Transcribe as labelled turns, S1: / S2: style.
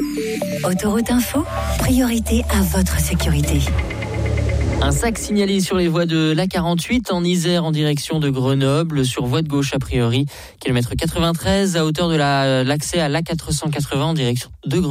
S1: Autoroute Info, priorité à votre sécurité.
S2: Un sac signalé sur les voies de l'A48 en Isère en direction de Grenoble, sur voie de gauche a priori, kilomètre 93 à hauteur de l'accès à l'A480 en direction de Grenoble.